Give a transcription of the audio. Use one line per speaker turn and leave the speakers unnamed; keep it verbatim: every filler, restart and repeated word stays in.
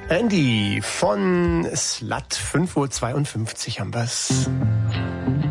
Andy von Slut, fünf Uhr zweiundfünfzig haben wir's.